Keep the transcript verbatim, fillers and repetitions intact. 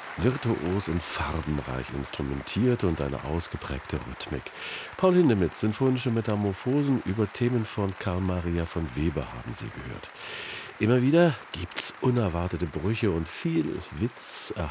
virtuos und farbenreich instrumentiert und eine ausgeprägte Rhythmik. Paul Hindemiths sinfonische Metamorphosen über Themen von Carl Maria von Weber haben Sie gehört. Immer wieder gibt's unerwartete Brüche und viel Witz